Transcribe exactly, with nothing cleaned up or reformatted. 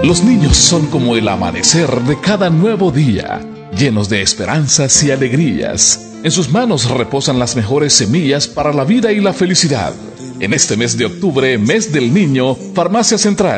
Los niños son como el amanecer de cada nuevo día, llenos de esperanzas y alegrías. En sus manos reposan las mejores semillas para la vida y la felicidad. En este mes de octubre, mes del niño, Farmacia Central